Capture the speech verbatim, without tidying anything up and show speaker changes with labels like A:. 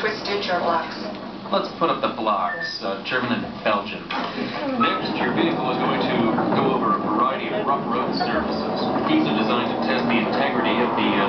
A: Twisted your blocks.
B: Let's put up the blocks, uh, German and Belgian. Next, your vehicle is going to go over a variety of rough road surfaces. These are designed to test the integrity of the uh,